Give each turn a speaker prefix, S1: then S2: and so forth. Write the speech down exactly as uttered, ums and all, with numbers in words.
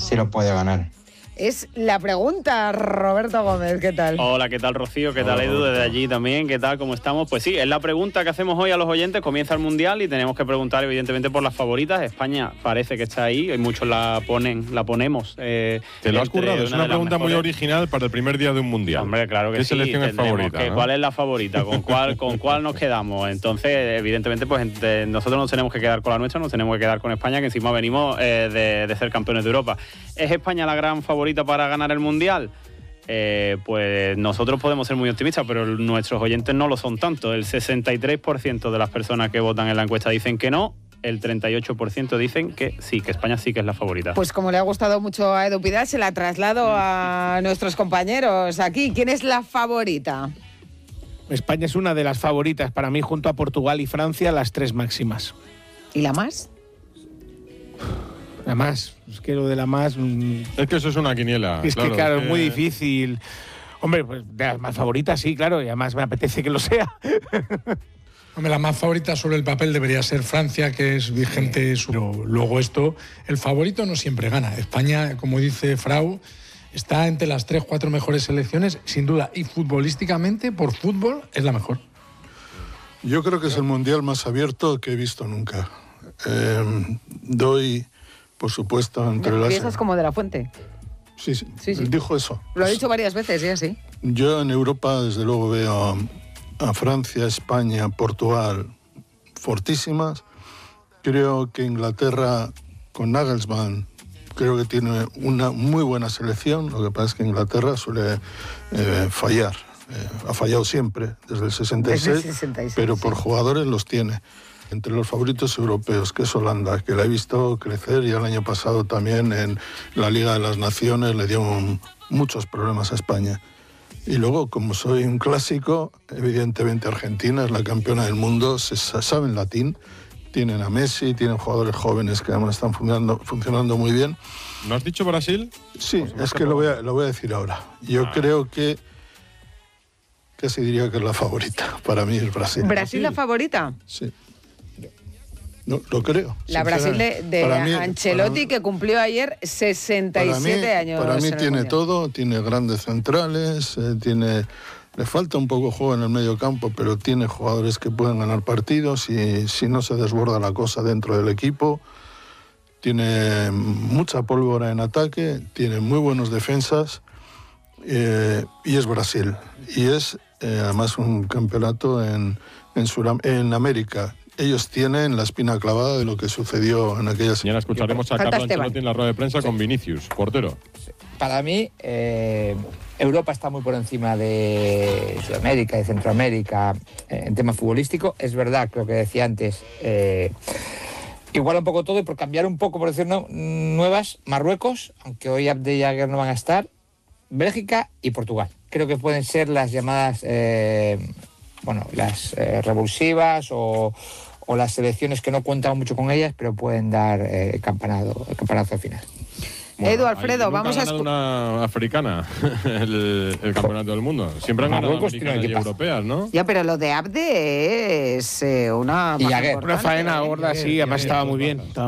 S1: sí lo puede ganar.
S2: Es la pregunta, Roberto Gómez, ¿qué tal?
S3: Hola, ¿qué tal, Rocío? ¿Qué tal, Edu? Desde allí también, ¿qué tal? ¿Cómo estamos? Pues sí, es la pregunta que hacemos hoy a los oyentes. Comienza el Mundial y tenemos que preguntar, evidentemente, por las favoritas. España parece que está ahí, y muchos la ponen, la ponemos. Eh,
S4: Te lo has currado, es una pregunta muy original para el primer día de un Mundial.
S3: Hombre, claro que
S4: ¿Qué
S3: sí.
S4: selección es favorita?
S3: Que,
S4: ¿no?
S3: ¿Cuál es la favorita? ¿Con cuál, con cuál nos quedamos? Entonces, evidentemente, pues entre, nosotros nos tenemos que quedar con la nuestra, nos tenemos que quedar con España, que encima venimos eh, de, de ser campeones de Europa. ¿Es España la gran favorita para ganar el Mundial? Eh, pues nosotros podemos ser muy optimistas, pero nuestros oyentes no lo son tanto. El sesenta y tres por ciento de las personas que votan en la encuesta dicen que no, el treinta y ocho por ciento dicen que sí, que España sí que es la favorita.
S2: Pues como le ha gustado mucho a Edu Pidal, se la traslado a nuestros compañeros aquí. ¿Quién es la favorita?
S5: España es una de las favoritas para mí, junto a Portugal y Francia, las tres máximas.
S2: ¿Y la más?
S5: La más, es que lo de la más... Mmm,
S4: es que eso es una quiniela.
S5: Es
S4: claro,
S5: que claro,
S4: es
S5: que...
S4: muy
S5: difícil. Hombre, pues de las más favoritas sí, claro, y además me apetece que lo sea.
S6: Hombre, la más favorita sobre el papel debería ser Francia, que es vigente, sí. Pero luego esto, el favorito no siempre gana. España, como dice Frau, está entre las tres, cuatro mejores selecciones, sin duda, y futbolísticamente, por fútbol, es la mejor.
S7: Yo creo que es el mundial más abierto que he visto nunca. Eh, doy... Por supuesto, entre las...
S2: Piensas como de la Fuente.
S7: Sí, sí,
S2: sí, sí.
S7: Dijo eso.
S2: Lo ha dicho varias veces, ya sí.
S7: Yo en Europa, desde luego, veo a Francia, España, Portugal fortísimas. Creo que Inglaterra, con Nagelsmann, creo que tiene una muy buena selección. Lo que pasa es que Inglaterra suele eh, fallar. Eh, ha fallado siempre, desde el sesenta y seis,
S2: desde el sesenta y seis
S7: pero
S2: sí.
S7: por jugadores los tiene. Entre los favoritos europeos, que es Holanda, que la he visto crecer, y el año pasado también en la Liga de las Naciones le dio un, muchos problemas a España. Y luego, como soy un clásico, evidentemente Argentina es la campeona del mundo, se saben latín, tienen a Messi, tienen jugadores jóvenes que además están funcionando, funcionando muy bien.
S4: ¿No has dicho Brasil?
S7: Sí, es que lo voy, a, lo voy a decir ahora. Yo ah. creo que casi diría que es la favorita. Para mí es Brasil.
S2: ¿Brasil la favorita?
S7: Sí. No, lo creo.
S2: La Brasil de, de mí, Ancelotti, para, que cumplió ayer sesenta y siete
S7: para mí,
S2: años.
S7: Para mí tiene todo, tiene grandes centrales, eh, tiene, le falta un poco juego en el medio campo, pero tiene jugadores que pueden ganar partidos y si no se desborda la cosa dentro del equipo. Tiene mucha pólvora en ataque, tiene muy buenos defensas eh, y es Brasil. Y es eh, además un campeonato en, en, Suram- en América. Ellos tienen la espina clavada de lo que sucedió en aquellas...
S4: Mañana escucharemos a Carlo Ancelotti en la rueda de prensa sí. con Vinicius, portero.
S8: Para mí, eh, Europa está muy por encima de Sudamérica, de Centroamérica, eh, en tema futbolístico. Es verdad, lo que decía antes, eh, igual un poco todo, y por cambiar un poco, por decir no, nuevas, Marruecos, aunque hoy Abde y Jagger no van a estar, Bélgica y Portugal. Creo que pueden ser las llamadas... Eh, bueno, las eh, revulsivas o, o las selecciones que no cuentan mucho con ellas, pero pueden dar eh, el campanazo, el campanazo final.
S2: Bueno, Edu, Alfredo, vamos
S4: ha
S2: a...
S4: ganado una africana el, el campeonato del mundo. Siempre han ganado americanas y europeas, ¿no?
S2: Ya, pero lo de Abde es eh, una...
S5: Y una faena gorda, sí, además estaba muy bien.